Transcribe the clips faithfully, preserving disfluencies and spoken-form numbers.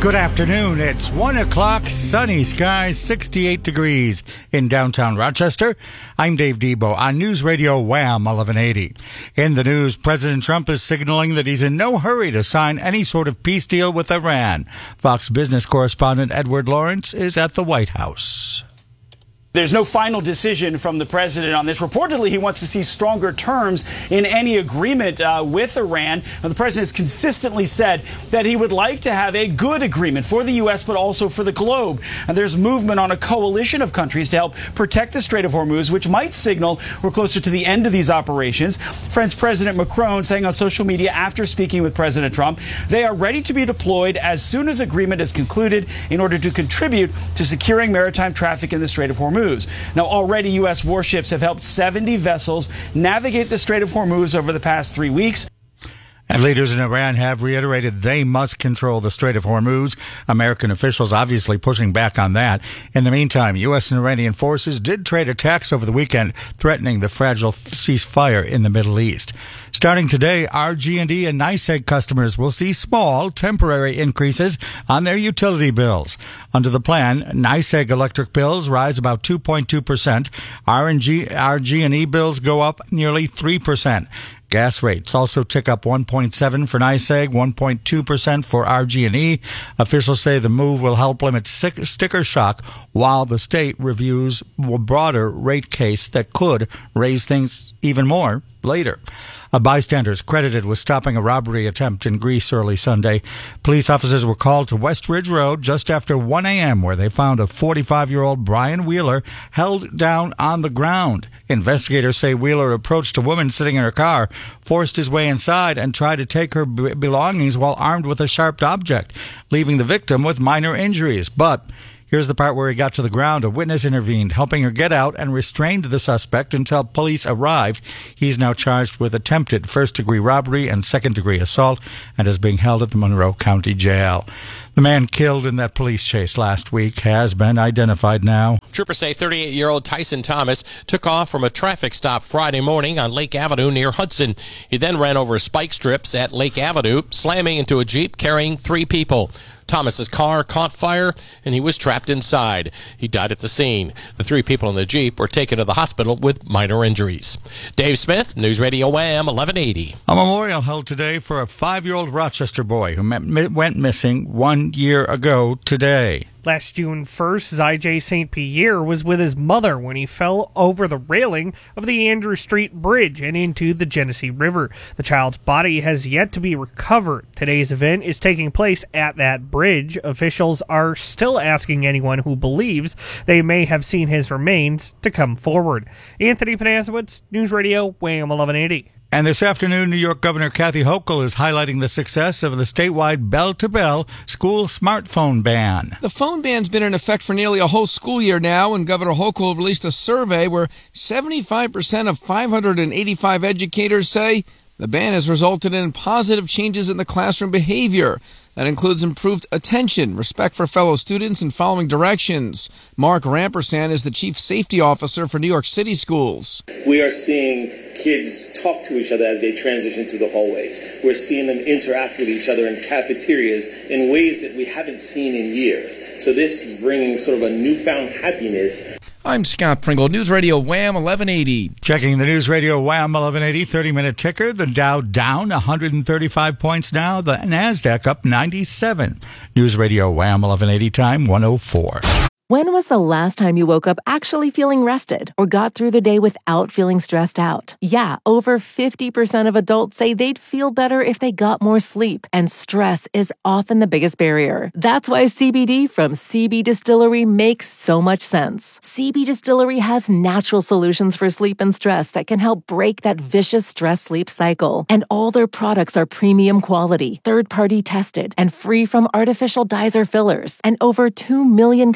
Good afternoon. It's one o'clock, sunny skies, sixty-eight degrees in downtown Rochester. I'm Dave Debo on News Radio Wham eleven eighty. In the news, President Trump is signaling that he's in no hurry to sign any sort of peace deal with Iran. Fox Business correspondent Edward Lawrence is at the White House. There's no final decision from the president on this. Reportedly, he wants to see stronger terms in any agreement uh, with Iran. Now, the president has consistently said that he would like to have a good agreement for the U S, but also for the globe. And there's movement on a coalition of countries to help protect the Strait of Hormuz, which might signal we're closer to the end of these operations. French President Macron saying on social media after speaking with President Trump, they are ready to be deployed as soon as agreement is concluded in order to contribute to securing maritime traffic in the Strait of Hormuz. Now, already U S warships have helped seventy vessels navigate the Strait of Hormuz over the past three weeks. And leaders in Iran have reiterated they must control the Strait of Hormuz. American officials obviously pushing back on that. In the meantime, U S and Iranian forces did trade attacks over the weekend, threatening the fragile ceasefire in the Middle East. Starting today, R G and E and NYSEG customers will see small, temporary increases on their utility bills. Under the plan, NYSEG electric bills rise about two point two percent. R G and E bills go up nearly three percent. Gas rates also tick up one point seven for NYSEG, one point two percent for R G and E. Officials say the move will help limit sticker shock while the state reviews a broader rate case that could raise things even more later. A bystander is credited with stopping a robbery attempt in Greece early Sunday. Police officers were called to West Ridge Road just after one a.m. where they found a forty-five-year-old Brian Wheeler held down on the ground. Investigators say Wheeler approached a woman sitting in her car, forced his way inside, and tried to take her belongings while armed with a sharp object, leaving the victim with minor injuries. But here's the part where he got to the ground. A witness intervened, helping her get out and restrained the suspect until police arrived. He's now charged with attempted first-degree robbery and second-degree assault and is being held at the Monroe County Jail. The man killed in that police chase last week has been identified now. Troopers say thirty-eight-year-old Tyson Thomas took off from a traffic stop Friday morning on Lake Avenue near Hudson. He then ran over spike strips at Lake Avenue, slamming into a Jeep carrying three people. Thomas's car caught fire, and he was trapped inside. He died at the scene. The three people in the Jeep were taken to the hospital with minor injuries. Dave Smith, News Radio Wham eleven eighty. A memorial held today for a five-year-old Rochester boy who met, went missing one year ago today. Last June first, Zijay Saint Pierre was with his mother when he fell over the railing of the Andrew Street Bridge and into the Genesee River. The child's body has yet to be recovered. Today's event is taking place at that bridge. Officials are still asking anyone who believes they may have seen his remains to come forward. Anthony Panasiewicz, News Radio, Wham eleven eighty. And this afternoon, New York Governor Kathy Hochul is highlighting the success of the statewide bell-to-bell school smartphone ban. The phone ban's been in effect for nearly a whole school year now, and Governor Hochul released a survey where seventy-five percent of five hundred eighty-five educators say the ban has resulted in positive changes in the classroom behavior. That includes improved attention, respect for fellow students, and following directions. Mark Rampersand is the chief safety officer for New York City schools. We are seeing kids talk to each other as they transition through the hallways. We're seeing them interact with each other in cafeterias in ways that we haven't seen in years. So this is bringing sort of a newfound happiness. I'm Scott Pringle, News Radio Wham eleven eighty. Checking the News Radio Wham eleven eighty thirty-minute ticker. The Dow down one hundred thirty-five points now. The NASDAQ up ninety-seven. News Radio Wham eleven eighty time one oh four. When was the last time you woke up actually feeling rested or got through the day without feeling stressed out? Yeah, over fifty percent of adults say they'd feel better if they got more sleep, and stress is often the biggest barrier. That's why C B D from C B Distillery makes so much sense. C B Distillery has natural solutions for sleep and stress that can help break that vicious stress-sleep cycle. And all their products are premium quality, third-party tested, and free from artificial dyes or fillers. And over two million customers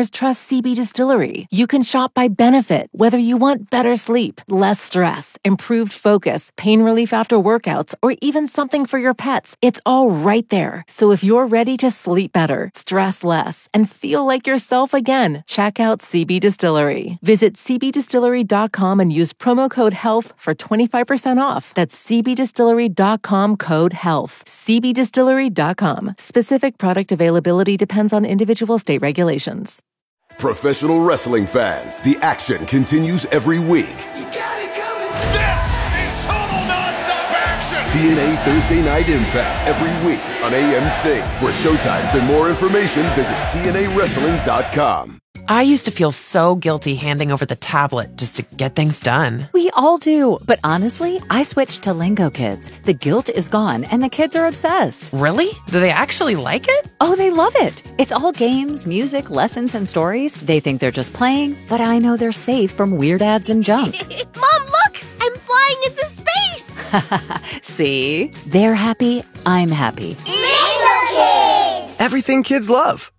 customers trust C B Distillery. You can shop by benefit, whether you want better sleep, less stress, improved focus, pain relief after workouts, or even something for your pets. It's all right there. So if you're ready to sleep better, stress less, and feel like yourself again, check out C B Distillery. Visit c b distillery dot com and use promo code HEALTH for twenty-five percent off. That's c b distillery dot com code HEALTH. c b distillery dot com. Specific product availability depends on individual state regulations. Professional wrestling fans, the action continues every week. You got it coming. This is total nonstop action. T N A Thursday Night Impact every week on A M C. For showtimes and more information, visit T N A wrestling dot com. I used to feel so guilty handing over the tablet just to get things done. We all do. But honestly, I switched to Lingo Kids. The guilt is gone and the kids are obsessed. Really? Do they actually like it? Oh, they love it. It's all games, music, lessons, and stories. They think they're just playing, but I know they're safe from weird ads and junk. Mom, look! I'm flying into space! See? They're happy. I'm happy. Lingo Kids! Everything kids love.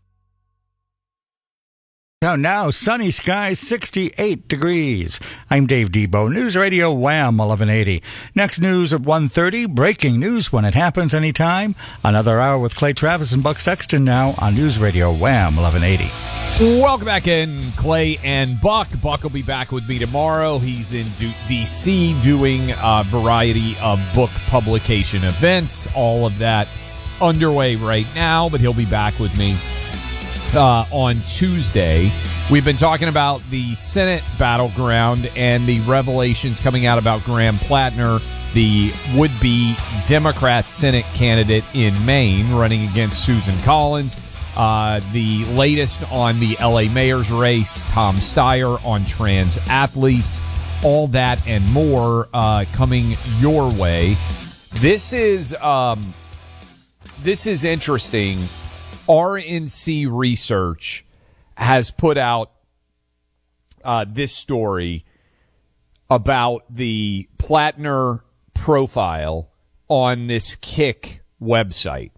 Now, now, sunny skies, sixty-eight degrees. I'm Dave Debo, News Radio Wham eleven eighty. Next news at one thirty, breaking news when it happens anytime. Another hour with Clay Travis and Buck Sexton now on News Radio Wham eleven eighty. Welcome back in, Clay and Buck. Buck will be back with me tomorrow. He's in D C doing a variety of book publication events. All of that underway right now, but he'll be back with me Uh, on Tuesday. We've been talking about the Senate battleground and the revelations coming out about Graham Plattner, the would-be Democrat Senate candidate in Maine, running against Susan Collins. Uh, the latest on the L A mayor's race, Tom Steyer on trans athletes, all that and more uh, coming your way. This is um, this is interesting. R N C Research has put out uh, this story about the Plattner profile on this Kick website.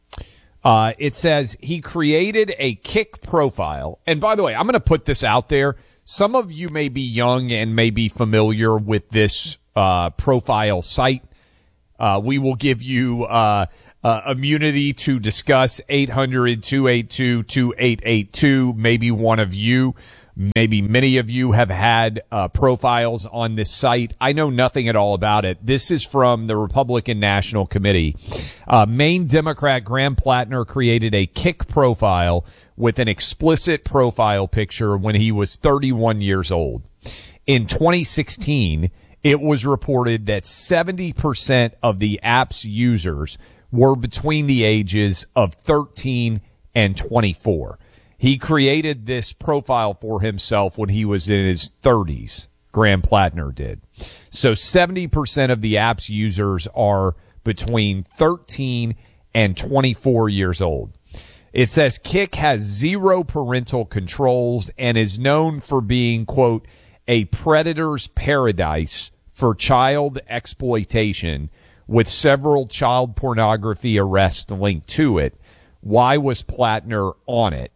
Uh, it says he created a Kick profile. And by the way, I'm going to put this out there. Some of you may be young and may be familiar with this uh, profile site. Uh, we will give you uh, uh, immunity to discuss eight hundred, two eight two, two eight eight two. Maybe one of you, maybe many of you have had uh, profiles on this site. I know nothing at all about it. This is from the Republican National Committee. Uh, Maine Democrat Graham Plattner created a Kick profile with an explicit profile picture when he was thirty-one years old. In twenty sixteen, it was reported that seventy percent of the app's users were between the ages of thirteen and twenty-four. He created this profile for himself when he was in his thirties. Graham Plattner did. So seventy percent of the app's users are between thirteen and twenty-four years old. It says Kick has zero parental controls and is known for being, quote, a predator's paradise for child exploitation, with several child pornography arrests linked to it. Why was Plattner on it?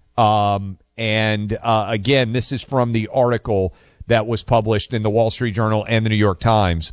Um, and uh, again, this is from the article that was published in the Wall Street Journal and the New York Times.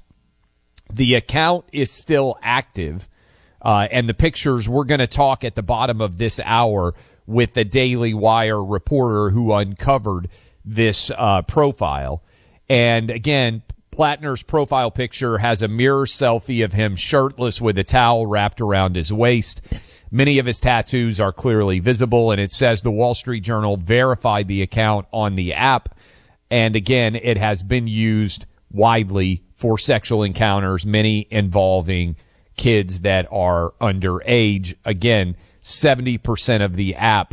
The account is still active, uh, and the pictures, we're going to talk at the bottom of this hour with the Daily Wire reporter who uncovered this uh, profile. And again, Plattner's profile picture has a mirror selfie of him shirtless with a towel wrapped around his waist. Many of his tattoos are clearly visible, and it says the Wall Street Journal verified the account on the app. And again, it has been used widely for sexual encounters, many involving kids that are underage. Again, seventy percent of the app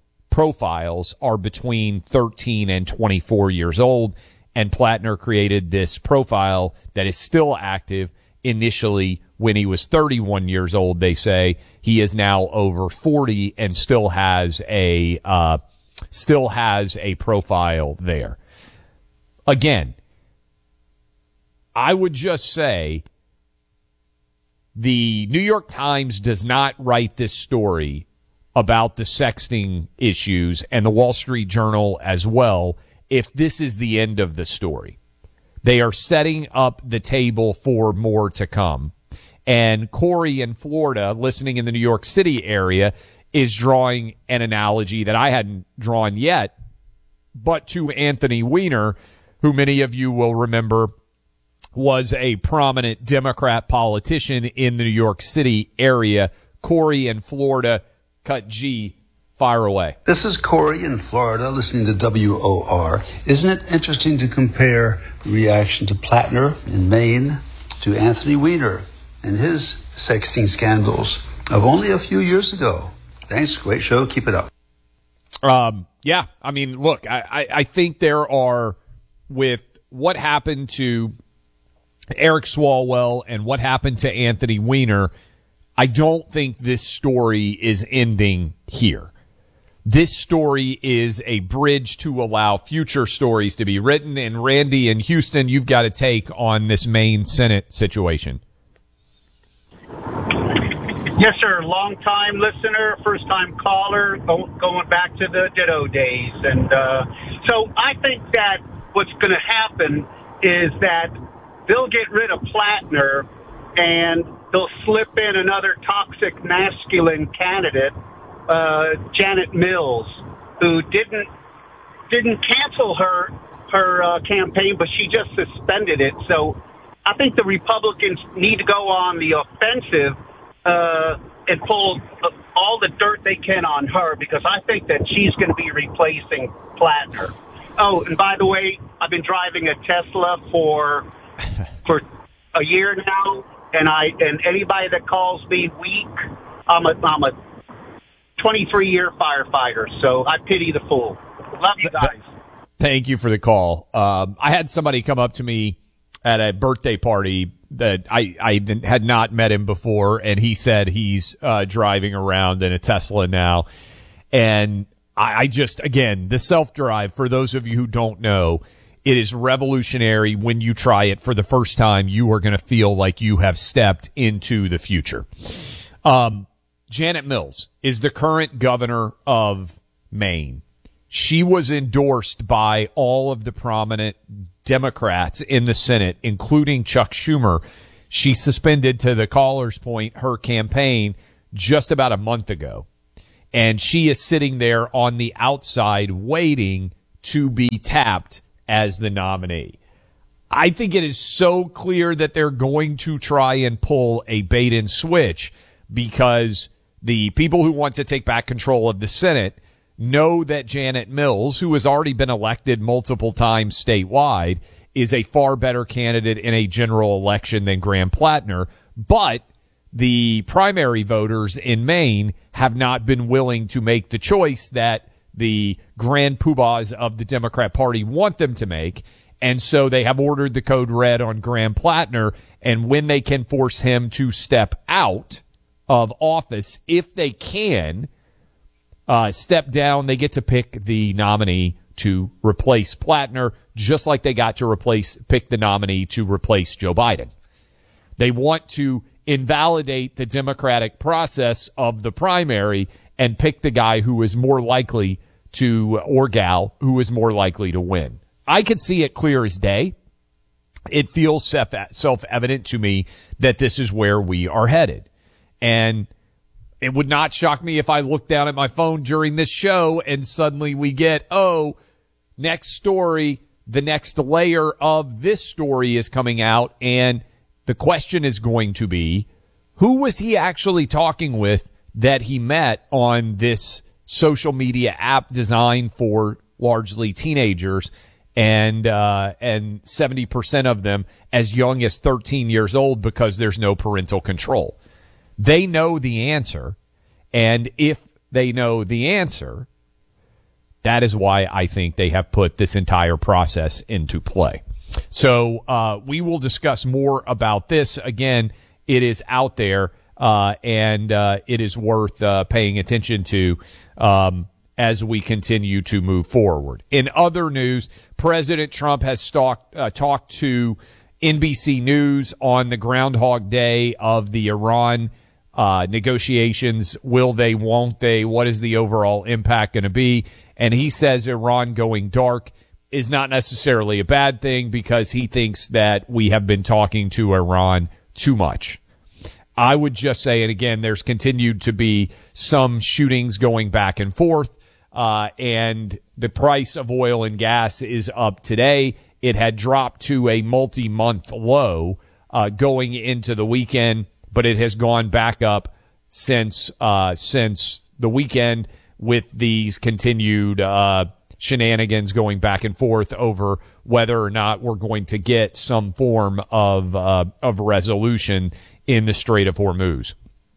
profiles are between thirteen and twenty-four years old. And Plattner created this profile that is still active initially when he was thirty-one years old, they say. He is now over forty and still has a, uh, still has a profile there. Again, I would just say the New York Times does not write this story about the sexting issues, and the Wall Street Journal as well, if this is the end of the story. They are setting up the table for more to come. And Corey in Florida, listening in the New York City area, is drawing an analogy that I hadn't drawn yet, but to Anthony Weiner, who many of you will remember was a prominent Democrat politician in the New York City area. Corey in Florida, cut G, fire away. This is Corey in Florida, listening to W O R. Isn't it interesting to compare the reaction to Plattner in Maine to Anthony Weiner and his sexting scandals of only a few years ago? Thanks, great show, keep it up. Um, yeah, I mean, look, I, I, I think there are, with what happened to Eric Swalwell and what happened to Anthony Weiner, I don't think this story is ending here. This story is a bridge to allow future stories to be written. And Randy in Houston, you've got a take on this Maine Senate situation. Yes, sir. Long-time listener, first-time caller, go, going back to the Ditto days. And uh, so I think that what's going to happen is that they'll get rid of Plattner and they'll slip in another toxic masculine candidate, uh, Janet Mills, who didn't didn't cancel her her uh, campaign, but she just suspended it. So I think the Republicans need to go on the offensive uh, and pull uh, all the dirt they can on her, because I think that she's going to be replacing Plattner. Oh, and by the way, I've been driving a Tesla for for a year now, and I and anybody that calls me weak, I'm a I'm a twenty-three year firefighter, so I pity the fool. Love you guys. Thank you for the call. Um, I had somebody come up to me at a birthday party that I, I had not met him before, and he said he's uh, driving around in a Tesla now. And I, I just, again, the self-drive, for those of you who don't know, it is revolutionary. When you try it for the first time, you are going to feel like you have stepped into the future. Um, Janet Mills is the current governor of Maine. She was endorsed by all of the prominent Democrats in the Senate, including Chuck Schumer. She suspended, to the caller's point, her campaign just about a month ago. And she is sitting there on the outside waiting to be tapped as the nominee. I think it is so clear that they're going to try and pull a bait and switch, because the people who want to take back control of the Senate know that Janet Mills, who has already been elected multiple times statewide, is a far better candidate in a general election than Graham Plattner. But the primary voters in Maine have not been willing to make the choice that the grand poobahs of the Democrat Party want them to make. And so they have ordered the code red on Graham Plattner. And when they can force him to step out of office, if they can, Uh, step down, they get to pick the nominee to replace Plattner, just like they got to replace, pick the nominee to replace Joe Biden. They want to invalidate the democratic process of the primary and pick the guy who is more likely to, or gal, who is more likely to win. I could see it clear as day. It feels self-evident to me that this is where we are headed. And it would not shock me if I looked down at my phone during this show and suddenly we get, oh, next story, the next layer of this story is coming out, and the question is going to be, who was he actually talking with that he met on this social media app designed for largely teenagers, and uh, and seventy percent of them as young as thirteen years old, because there's no parental control? They know the answer, and if they know the answer, that is why I think they have put this entire process into play. So uh, we will discuss more about this. Again, it is out there, uh, and uh, it is worth uh, paying attention to um, as we continue to move forward. In other news, President Trump has stalked, uh, talked to N B C News on the Groundhog Day of the Iran uh, negotiations. Will they, won't they? What is the overall impact going to be? And he says Iran going dark is not necessarily a bad thing because he thinks that we have been talking to Iran too much. I would just say, and again, there's continued to be some shootings going back and forth, uh, and the price of oil and gas is up today. It had dropped to a multi-month low uh, going into the weekend, but it has gone back up since uh, since the weekend with these continued uh, shenanigans going back and forth over whether or not we're going to get some form of uh, of resolution in the Strait of Hormuz.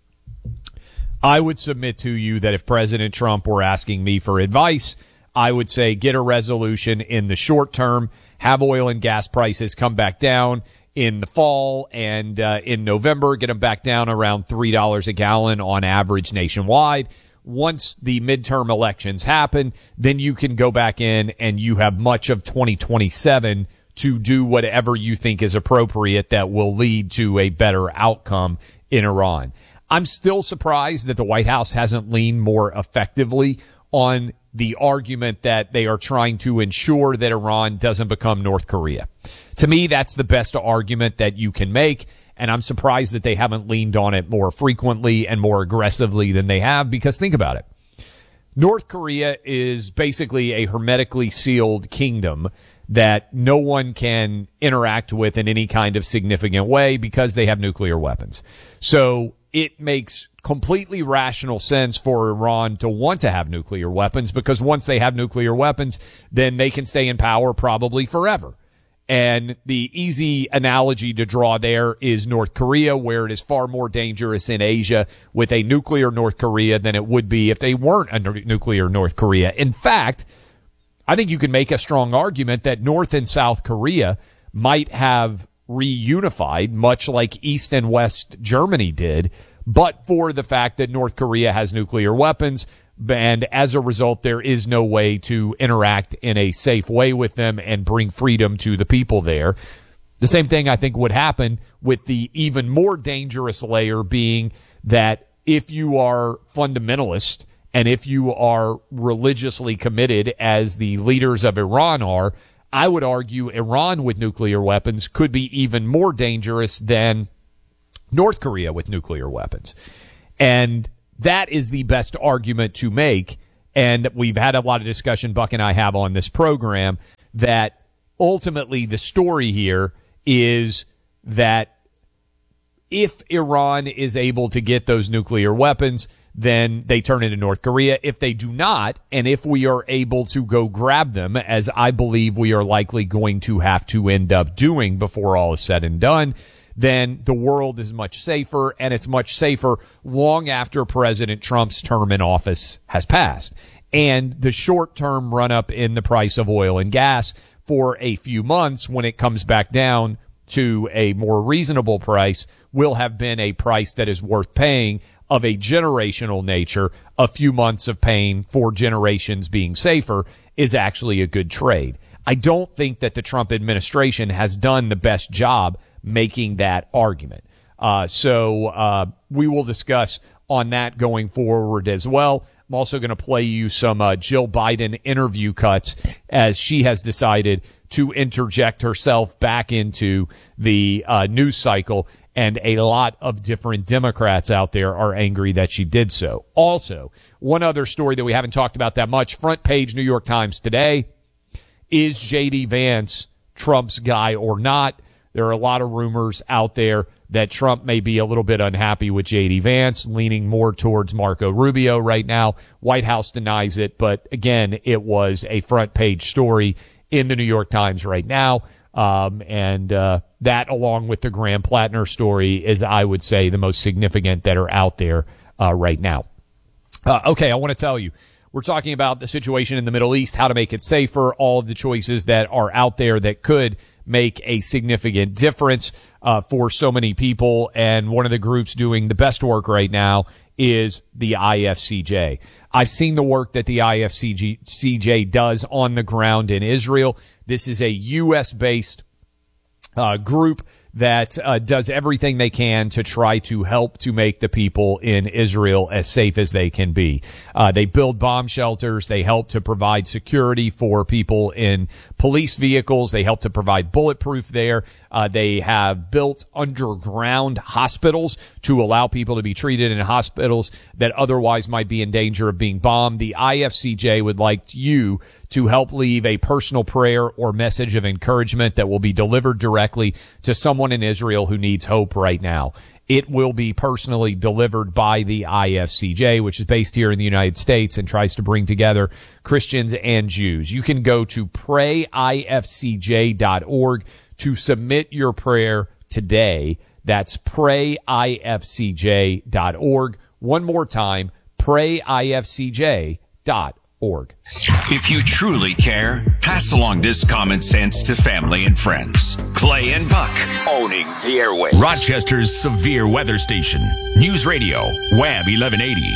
I would submit to you that if President Trump were asking me for advice, I would say get a resolution in the short term, have oil and gas prices come back down in the fall and uh, in November, get them back down around three dollars a gallon on average nationwide. Once the midterm elections happen, then you can go back in and you have much of twenty twenty-seven to do whatever you think is appropriate that will lead to a better outcome in Iran. I'm still surprised that the White House hasn't leaned more effectively on the argument that they are trying to ensure that Iran doesn't become North Korea. To me, that's the best argument that you can make, and I'm surprised that they haven't leaned on it more frequently and more aggressively than they have, because think about it. North Korea is basically a hermetically sealed kingdom that no one can interact with in any kind of significant way because they have nuclear weapons. So it makes completely rational sense for Iran to want to have nuclear weapons, because once they have nuclear weapons, then they can stay in power probably forever. And the easy analogy to draw there is North Korea, where it is far more dangerous in Asia with a nuclear North Korea than it would be if they weren't a nuclear North Korea. In fact, I think you can make a strong argument that North and South Korea might have reunified, much like East and West Germany did, but for the fact that North Korea has nuclear weapons, and as a result, there is no way to interact in a safe way with them and bring freedom to the people there. The same thing, I think, would happen with the even more dangerous layer being that if you are fundamentalist and if you are religiously committed, as the leaders of Iran are, I would argue Iran with nuclear weapons could be even more dangerous than North Korea with nuclear weapons. And that is the best argument to make. And we've had a lot of discussion, Buck and I have on this program, that ultimately the story here is that if Iran is able to get those nuclear weapons, then they turn into North Korea. If they do not, and if we are able to go grab them, as I believe we are likely going to have to end up doing before all is said and done, then the world is much safer, and it's much safer long after President Trump's term in office has passed. And the short-term run-up in the price of oil and gas for a few months, when it comes back down to a more reasonable price, will have been a price that is worth paying, of a generational nature. A few months of pain for generations being safer is actually a good trade. I don't think that the Trump administration has done the best job making that argument. Uh, so uh, we will discuss on that going forward as well. I'm also going to play you some uh, Jill Biden interview cuts as she has decided to interject herself back into the uh, news cycle, and a lot of different Democrats out there are angry that she did so. Also, one other story that we haven't talked about that much, front page New York Times today, is J D Vance Trump's guy or not? There are a lot of rumors out there that Trump may be a little bit unhappy with J D Vance, leaning more towards Marco Rubio right now. White House denies it, but again, it was a front page story in the New York Times right now. Um, and uh, that, along with the Graham Plattner story, is, I would say, the most significant that are out there uh, right now. Uh, okay, I want to tell you, we're talking about the situation in the Middle East, how to make it safer, all of the choices that are out there that could make a significant difference uh, for so many people. And one of the groups doing the best work right now is the I F C J. I've seen the work that the I F C J does on the ground in Israel. This is a U S based uh, group that uh, does everything they can to try to help to make the people in Israel as safe as they can be. Uh, they build bomb shelters. They help to provide security for people in police vehicles. They help to provide bulletproof there. Uh, they have built underground hospitals to allow people to be treated in hospitals that otherwise might be in danger of being bombed. The I F C J would like you to help leave a personal prayer or message of encouragement that will be delivered directly to someone in Israel who needs hope right now. It will be personally delivered by the I F C J, which is based here in the United States and tries to bring together Christians and Jews. You can go to pray I F C J dot org to submit your prayer today. That's pray I F C J dot org. One more time, pray I F C J dot org. If you truly care, pass along this common sense to family and friends. Clay and Buck, owning the airwaves. Rochester's severe weather station. News Radio, W A B eleven eighty.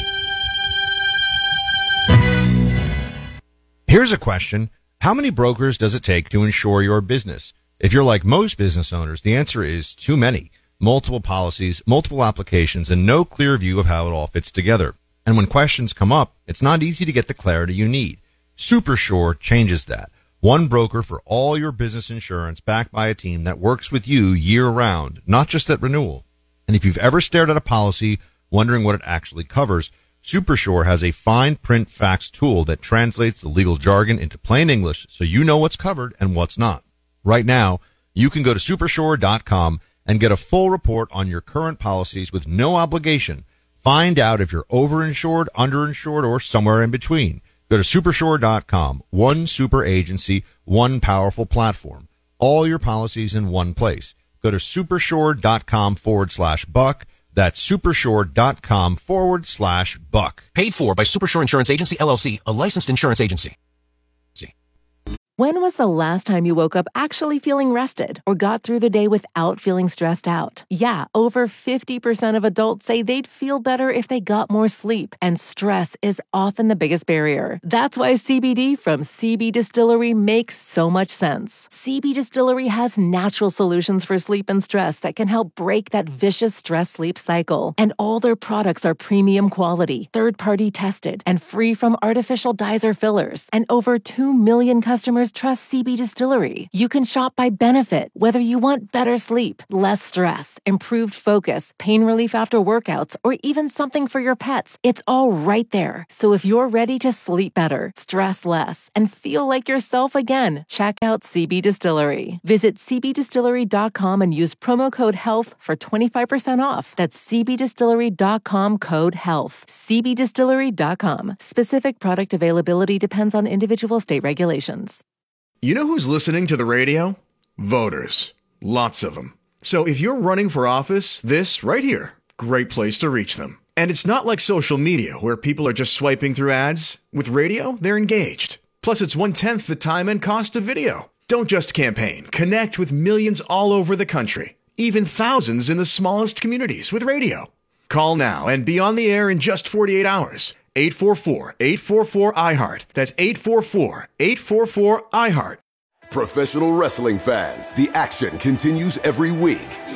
Here's a question. How many brokers does it take to insure your business? If you're like most business owners, the answer is too many. Multiple policies, multiple applications, and no clear view of how it all fits together. And when questions come up, it's not easy to get the clarity you need. SuperSure changes that. One broker for all your business insurance backed by a team that works with you year-round, not just at renewal. And if you've ever stared at a policy wondering what it actually covers, SuperSure has a fine print facts tool that translates the legal jargon into plain English so you know what's covered and what's not. Right now, you can go to supersure dot com and get a full report on your current policies with no obligation. Find out if you're overinsured, underinsured, or somewhere in between. Go to supersure dot com. One super agency, one powerful platform. All your policies in one place. Go to supersure dot com forward slash buck. That's supersure dot com forward slash buck. Paid for by Supersure Insurance Agency, L L C, a licensed insurance agency. When was the last time you woke up actually feeling rested or got through the day without feeling stressed out? Yeah, over fifty percent of adults say they'd feel better if they got more sleep, and stress is often the biggest barrier. That's why C B D from C B Distillery makes so much sense. C B Distillery has natural solutions for sleep and stress that can help break that vicious stress-sleep cycle. And all their products are premium quality, third-party tested, and free from artificial dyes or fillers. And over two million customers trust C B Distillery. You can shop by benefit, whether you want better sleep, less stress, improved focus, pain relief after workouts, or even something for your pets. It's all right there. So if you're ready to sleep better, stress less, and feel like yourself again, check out C B Distillery. Visit c b distillery dot com and use promo code HEALTH for twenty-five percent off. That's c b distillery dot com code HEALTH. c b distillery dot com. Specific product availability depends on individual state regulations. You know who's listening to the radio? Voters. Lots of them. So if you're running for office, this right here, great place to reach them. And it's not like social media where people are just swiping through ads. With radio, they're engaged. Plus, it's one-tenth the time and cost of video. Don't just campaign. Connect with millions all over the country, even thousands in the smallest communities with radio. Call now and be on the air in just forty-eight hours. eight four four, eight four four, I heart. That's eight four four, eight four four, I heart. Professional wrestling fans, the action continues every week.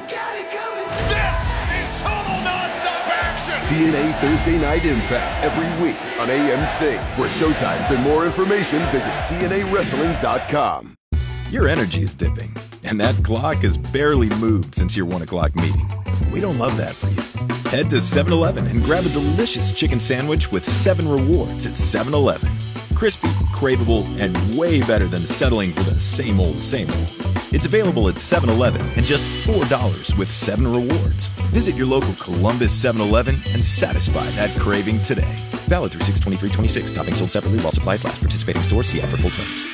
This is total nonstop action. T N A Thursday Night Impact every week on A M C. For showtimes and more information, visit T N A wrestling dot com. Your energy is dipping, and that clock has barely moved since your one o'clock meeting. We don't love that for you. Head to seven eleven and grab a delicious chicken sandwich with seven rewards at seven eleven. Crispy, craveable, and way better than settling for the same old, same old. It's available at seven eleven and just four dollars with seven rewards. Visit your local Columbus seven eleven and satisfy that craving today. Valid through six twenty-three twenty-six. Toppings sold separately while supplies last. Participating stores. See app for full terms.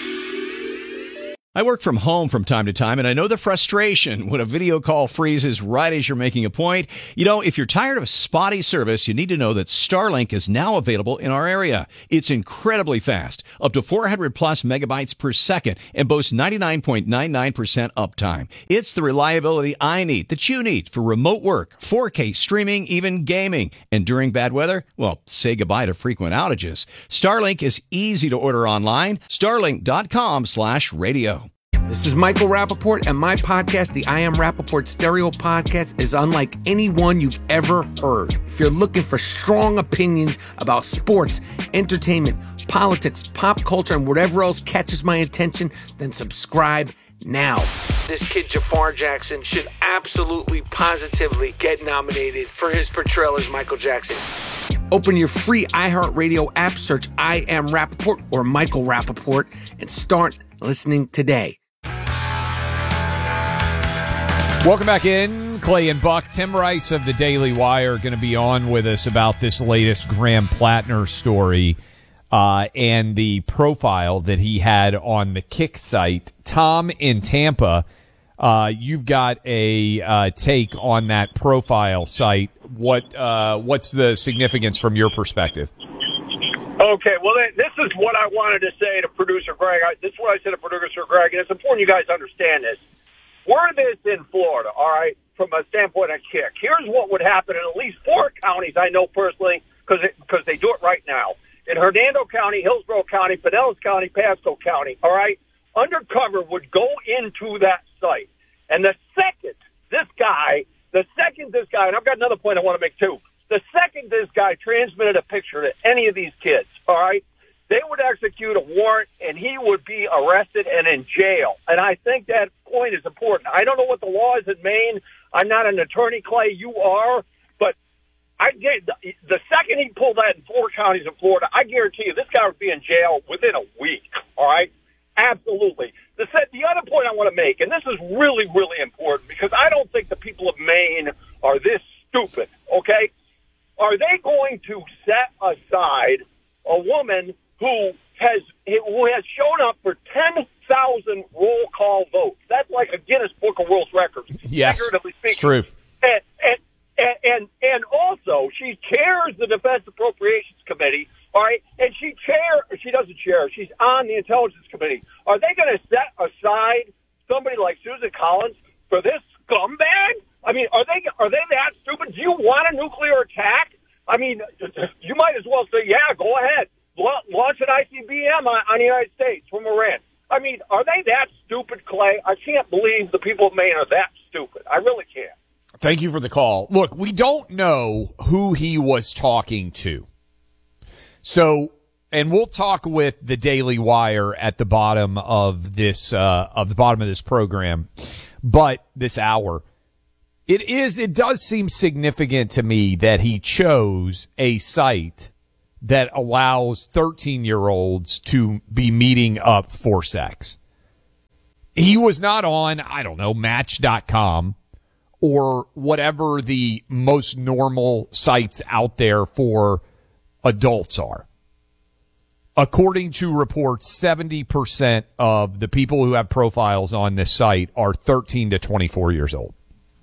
I work from home from time to time, and I know the frustration when a video call freezes right as you're making a point. You know, if you're tired of spotty service, you need to know that Starlink is now available in our area. It's incredibly fast, up to four hundred plus megabytes per second, and boasts ninety-nine point nine nine percent uptime. It's the reliability I need, that you need, for remote work, four K streaming, even gaming. And during bad weather, well, say goodbye to frequent outages. Starlink is easy to order online. Starlink dot com slash radio. This is Michael Rappaport, and my podcast, the I Am Rappaport Stereo Podcast, is unlike any one you've ever heard. If you're looking for strong opinions about sports, entertainment, politics, pop culture, and whatever else catches my attention, then subscribe now. This kid, Jafar Jackson, should absolutely, positively get nominated for his portrayal as Michael Jackson. Open your free iHeartRadio app, search I Am Rappaport or Michael Rappaport, and start listening today. Welcome back in. Clay and Buck. Tim Rice of the Daily Wire are going to be on with us about this latest Graham Plattner story uh, and the profile that he had on the Kick site. Tom in Tampa, uh, you've got a uh, take on that profile site. What uh, what's the significance from your perspective? Okay, well, this is what I wanted to say to producer Greg. I, this is what I said to producer Greg, and it's important you guys understand this. Were this in Florida, all right, from a standpoint of Kick, here's what would happen in at least four counties I know personally because because they do it right now. In Hernando County, Hillsborough County, Pinellas County, Pasco County, all right, undercover would go into that site. And the second this guy, the second this guy, and I've got another point I want to make too, the second this guy transmitted a picture to any of these kids, all right, they would execute a warrant, and he would be arrested and in jail. And I think that point is important. I don't know what the law is in Maine. I'm not an attorney, Clay. You are. But I get the second he pulled that in four counties in Florida, I guarantee you this guy would be in jail within a week. All right? Absolutely. The, the other point I want to make, and this is really, really important, because I don't think the people of Maine are this stupid, okay? Are they going to set aside a woman who has who has shown up for ten thousand roll call votes? That's like a Guinness Book of World Records. Yes, figuratively speaking. It's true. And, and, and, and, and also, she chairs the Defense Appropriations Committee, all right? And she chair, she doesn't chair, she's on the Intelligence Committee. Are they going to set aside somebody like Susan Collins for this scumbag? I mean, are they are they that stupid? Do you want a nuclear attack? I mean, you might as well say, yeah, go ahead. Launch an I C B M on, on the United States from Iran. I mean, are they that stupid, Clay? I can't believe the people of Maine are that stupid. I really can't. Thank you for the call. Look, we don't know who he was talking to. So, and we'll talk with the Daily Wire at the bottom of this, uh, of the bottom of this program, but this hour. It is, it does seem significant to me that he chose a site that allows thirteen-year-olds to be meeting up for sex. He was not on, I don't know, Match dot com or whatever the most normal sites out there for adults are. According to reports, seventy percent of the people who have profiles on this site are thirteen to twenty-four years old.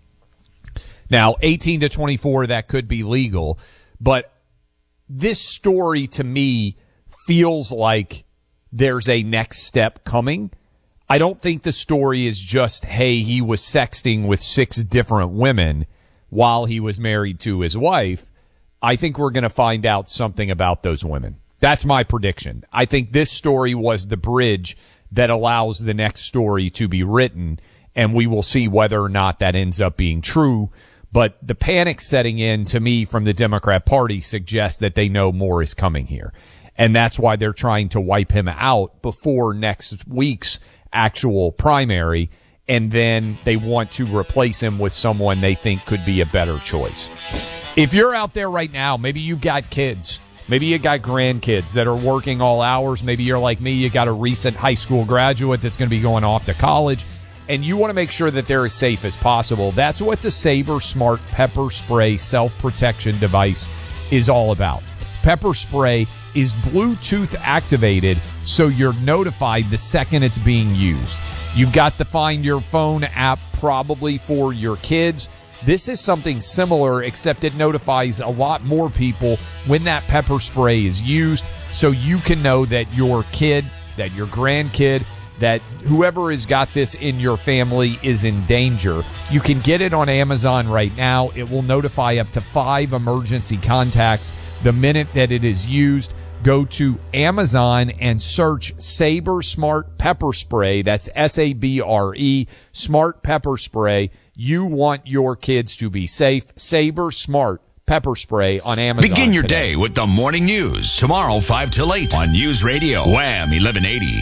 Now, eighteen to twenty-four, that could be legal, but this story to me feels like there's a next step coming. I don't think the story is just, hey, he was sexting with six different women while he was married to his wife. I think we're going to find out something about those women. That's my prediction. I think this story was the bridge that allows the next story to be written, and we will see whether or not that ends up being true. But the panic setting in, to me, from the Democrat Party suggests that they know more is coming here. And that's why they're trying to wipe him out before next week's actual primary. And then they want to replace him with someone they think could be a better choice. If you're out there right now, maybe you've got kids, maybe you got grandkids that are working all hours. Maybe you're like me, you got a recent high school graduate that's going to be going off to college, and you want to make sure that they're as safe as possible. That's what the Sabre Smart Pepper Spray self-protection device is all about. Pepper Spray is Bluetooth activated, so you're notified the second it's being used. You've got the Find Your Phone app probably for your kids. This is something similar, except it notifies a lot more people when that pepper spray is used, so you can know that your kid, that your grandkid, that whoever has got this in your family is in danger. You can get it on Amazon right now. It will notify up to five emergency contacts the minute that it is used. Go to Amazon and search Sabre Smart Pepper Spray. That's S A B R E, Smart Pepper Spray. You want your kids to be safe. Sabre Smart Pepper Spray on Amazon. Begin your today. day with the morning news. Tomorrow, five till eight on News Radio. Wham eleven eighty.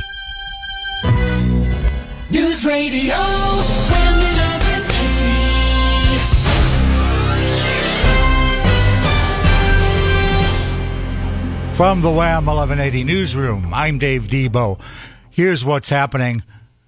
News Radio Wham eleven eighty. From the Wham eleven eighty newsroom, I'm Dave Debo. Here's what's happening.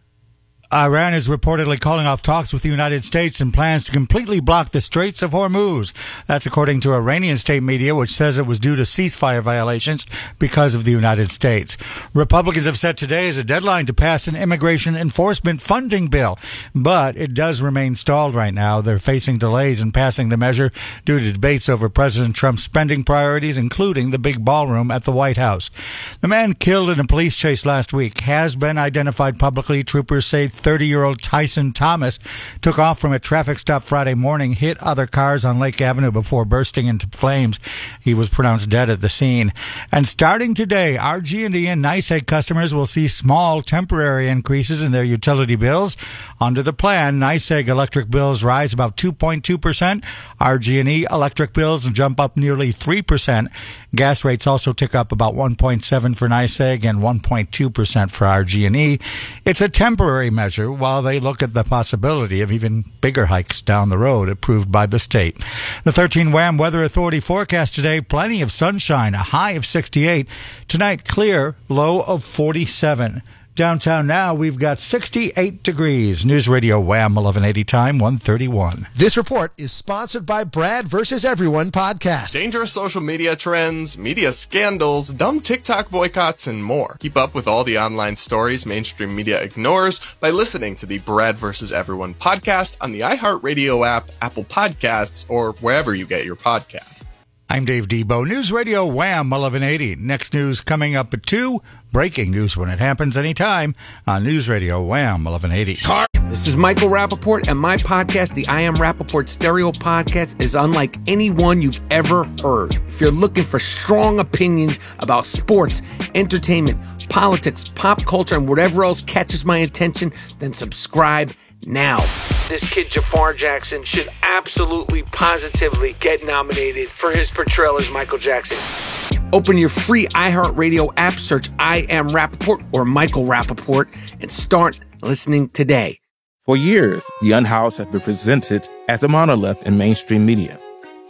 Iran is reportedly calling off talks with the United States and plans to completely block the Straits of Hormuz. That's according to Iranian state media, which says it was due to ceasefire violations because of the United States. Republicans have set today as a deadline to pass an immigration enforcement funding bill, but it does remain stalled right now. They're facing delays in passing the measure due to debates over President Trump's spending priorities, including the big ballroom at the White House. The man killed in a police chase last week has been identified publicly. Troopers say thirty-year-old Tyson Thomas took off from a traffic stop Friday morning, hit other cars on Lake Avenue before bursting into flames. He was pronounced dead at the scene. And starting today, R G and E and NYSEG customers will see small temporary increases in their utility bills. Under the plan, NYSEG electric bills rise about two point two percent. R G and E electric bills jump up nearly three percent. Gas rates also tick up about one point seven percent for NYSEG and one point two percent for R G and E. It's a temporary measure while they look at the possibility of even bigger hikes down the road approved by the state. The thirteen Wham Weather Authority forecast today, plenty of sunshine, a high of sixty-eight. Tonight, clear, low of forty-seven. Downtown now, we've got sixty-eight degrees. News Radio Wham eleven eighty time, one thirty-one. This report is sponsored by Brad versus Everyone podcast. Dangerous social media trends, media scandals, dumb TikTok boycotts, and more. Keep up with all the online stories mainstream media ignores by listening to the Brad versus Everyone podcast on the iHeartRadio app, Apple Podcasts, or wherever you get your podcasts. I'm Dave Debo. News Radio Wham eleven eighty. Next news coming up at two. Breaking news when it happens anytime on News Radio Wham eleven eighty. This is Michael Rappaport, and my podcast, the I Am Rappaport Stereo Podcast, is unlike any one you've ever heard. If you're looking for strong opinions about sports, entertainment, politics, pop culture, and whatever else catches my attention, then subscribe now. This kid Jafar Jackson should absolutely, positively get nominated for his portrayal as Michael Jackson. Open your free iHeartRadio app, search I Am Rappaport or Michael Rappaport, and start listening today. For years, The Unhoused has been presented as a monolith in mainstream media.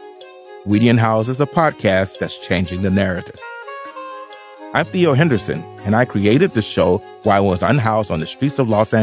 We The Unhoused is a podcast that's changing the narrative. I'm Theo Henderson, and I created the show while I was unhoused on the streets of Los Angeles.